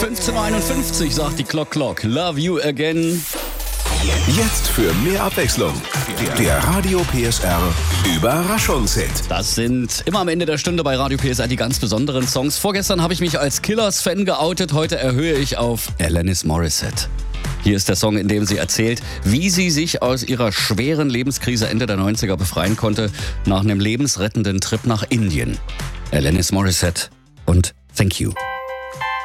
15:51 sagt die Clock. Love you again. Jetzt für mehr Abwechslung. Der Radio PSR Überraschungshit. Das sind immer am Ende der Stunde bei Radio PSR die ganz besonderen Songs. Vorgestern habe ich mich als Killers-Fan geoutet. Heute erhöhe ich auf Alanis Morissette. Hier ist der Song, in dem sie erzählt, wie sie sich aus ihrer schweren Lebenskrise Ende der 90er befreien konnte nach einem lebensrettenden Trip nach Indien. Alanis Morissette und Thank You.